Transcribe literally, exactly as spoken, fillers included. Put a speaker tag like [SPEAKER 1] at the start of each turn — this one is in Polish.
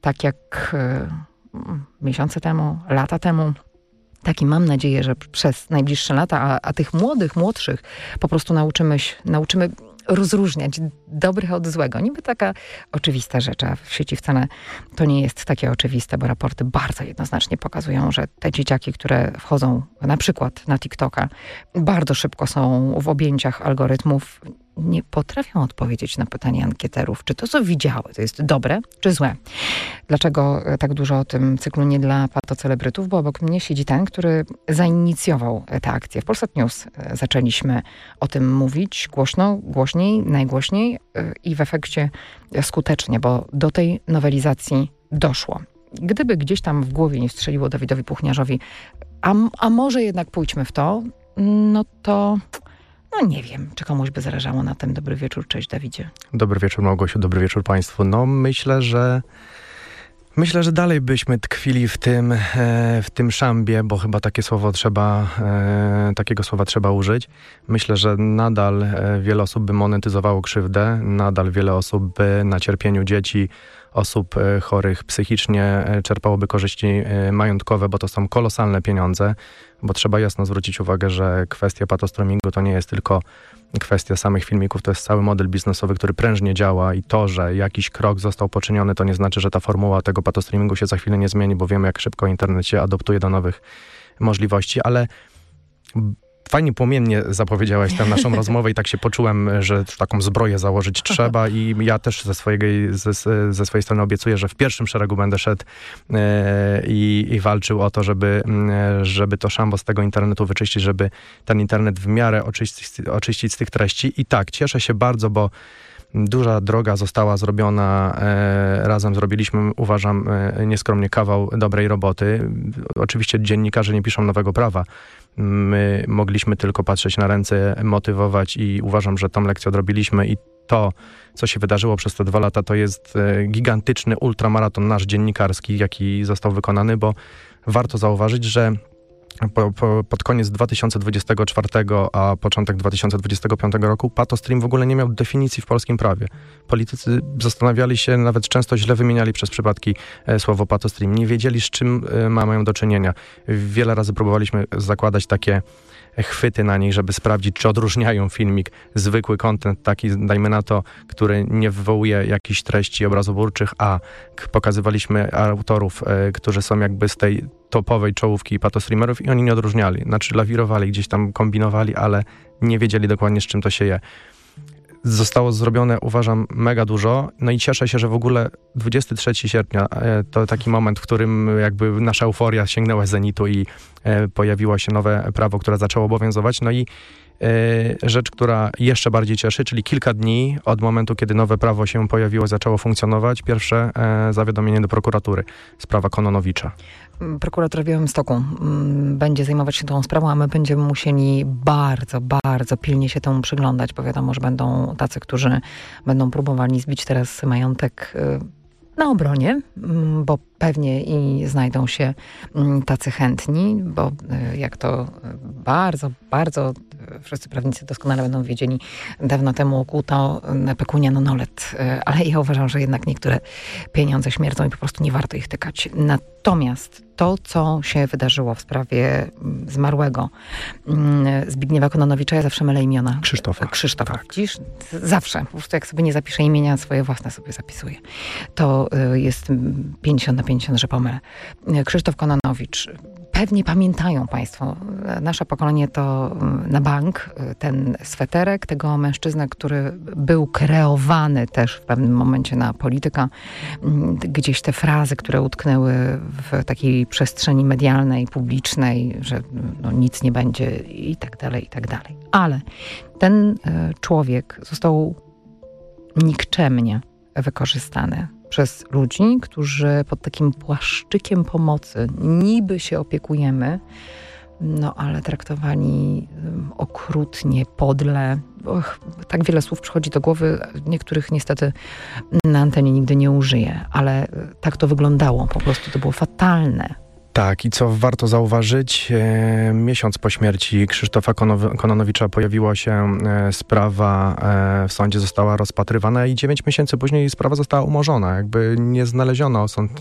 [SPEAKER 1] tak jak y, miesiące temu, lata temu, tak i mam nadzieję, że przez najbliższe lata, a, a tych młodych, młodszych po prostu nauczymy, nauczymy rozróżniać dobrych od złego. Niby taka oczywista rzecz, a w sieci wcale to nie jest takie oczywiste, bo raporty bardzo jednoznacznie pokazują, że te dzieciaki, które wchodzą na przykład na TikToka, bardzo szybko są w objęciach algorytmów, nie potrafią odpowiedzieć na pytanie ankieterów, czy to, co widziały, to jest dobre, czy złe. Dlaczego tak dużo o tym cyklu nie dla patocelebrytów? Bo obok mnie siedzi ten, który zainicjował tę akcję. W Polsat News zaczęliśmy o tym mówić głośno, głośniej, najgłośniej i w efekcie skutecznie, bo do tej nowelizacji doszło. Gdyby gdzieś tam w głowie nie strzeliło Dawidowi Puchniarzowi, a, a może jednak pójdźmy w to, no to... No nie wiem, czy komuś by zależało na tym. Dobry wieczór, cześć Dawidzie.
[SPEAKER 2] Dobry wieczór Małgosiu, dobry wieczór Państwu. No myślę, że myślę, że dalej byśmy tkwili w tym, w tym szambie, bo chyba takie słowo trzeba, takiego słowa trzeba użyć. Myślę, że nadal wiele osób by monetyzowało krzywdę, nadal wiele osób by na cierpieniu dzieci, osób chorych psychicznie czerpałoby korzyści majątkowe, bo to są kolosalne pieniądze, bo trzeba jasno zwrócić uwagę, że kwestia patostreamingu to nie jest tylko kwestia samych filmików, to jest cały model biznesowy, który prężnie działa i to, że jakiś krok został poczyniony, to nie znaczy, że ta formuła tego patostreamingu się za chwilę nie zmieni, bo wiemy, jak szybko internet się adoptuje do nowych możliwości, ale fajnie płomiennie zapowiedziałaś tę naszą rozmowę i tak się poczułem, że taką zbroję założyć trzeba i ja też ze, swojej, ze, ze swojej strony obiecuję, że w pierwszym szeregu będę szedł e, i, i walczył o to, żeby, e, żeby to szambo z tego internetu wyczyścić, żeby ten internet w miarę oczyścić, oczyścić z tych treści. I tak, cieszę się bardzo, bo duża droga została zrobiona, e, razem zrobiliśmy, uważam, e, nieskromnie kawał dobrej roboty. Oczywiście dziennikarze nie piszą nowego prawa. My mogliśmy tylko patrzeć na ręce, motywować i uważam, że tą lekcję odrobiliśmy i to, co się wydarzyło przez te dwa lata, to jest e, gigantyczny ultramaraton nasz dziennikarski, jaki został wykonany, bo warto zauważyć, że Po, po, pod koniec dwa tysiące dwudziestego czwartego, a początek dwa tysiące dwudziestego piątego roku patostream w ogóle nie miał definicji w polskim prawie. Politycy zastanawiali się, nawet często źle wymieniali przez przypadki e, słowo patostream. Nie wiedzieli, z czym e, mają do czynienia. Wiele razy próbowaliśmy zakładać takie chwyty na nich, żeby sprawdzić, czy odróżniają filmik, zwykły content, taki, dajmy na to, który nie wywołuje jakichś treści obrazoburczych, a pokazywaliśmy autorów, e, którzy są jakby z tej topowej czołówki patostreamerów i oni nie odróżniali. Znaczy lawirowali, gdzieś tam kombinowali, ale nie wiedzieli dokładnie, z czym to się je. Zostało zrobione, uważam, mega dużo. No i cieszę się, że w ogóle dwudziestego trzeciego sierpnia e, to taki moment, w którym jakby nasza euforia sięgnęła zenitu i e, pojawiło się nowe prawo, które zaczęło obowiązywać. No i e, rzecz, która jeszcze bardziej cieszy, czyli kilka dni od momentu, kiedy nowe prawo się pojawiło, zaczęło funkcjonować, pierwsze e, zawiadomienie do prokuratury, sprawa Kononowicza.
[SPEAKER 1] Prokurator w Białymstoku będzie zajmować się tą sprawą, a my będziemy musieli bardzo, bardzo pilnie się temu przyglądać, bo wiadomo, że będą tacy, którzy będą próbowali zbić teraz majątek na obronie, bo pewnie i znajdą się tacy chętni, bo jak to bardzo, bardzo wszyscy prawnicy doskonale będą wiedzieli, dawno temu okuto pecunia non olet, ale ja uważam, że jednak niektóre pieniądze śmierdzą i po prostu nie warto ich tykać. Natomiast to, co się wydarzyło w sprawie zmarłego Zbigniewa Kononowicza, ja zawsze mylę imiona.
[SPEAKER 2] Krzysztofa.
[SPEAKER 1] Krzysztofa.
[SPEAKER 2] Tak.
[SPEAKER 1] Widzisz? Zawsze. Po prostu jak sobie nie zapiszę imienia, swoje własne sobie zapisuję. To jest pięćdziesiąt na pięćdziesiąt, że pomylę. Krzysztof Kononowicz. Pewnie pamiętają Państwo, nasze pokolenie to na bank, ten sweterek tego mężczyznę, który był kreowany też w pewnym momencie na polityka. Gdzieś te frazy, które utknęły w takiej przestrzeni medialnej, publicznej, że no, nic nie będzie i tak dalej, i tak dalej. Ale ten człowiek został nikczemnie wykorzystany przez ludzi, którzy pod takim płaszczykiem pomocy niby się opiekujemy, no ale traktowani okrutnie, podle. Och, tak wiele słów przychodzi do głowy, niektórych niestety na antenie nigdy nie użyję, ale tak to wyglądało, po prostu to było fatalne.
[SPEAKER 2] Tak, i co warto zauważyć, e, miesiąc po śmierci Krzysztofa Konow- Kononowicza pojawiła się e, sprawa, e, w sądzie została rozpatrywana i dziewięć miesięcy później sprawa została umorzona. Jakby nie znaleziono, sąd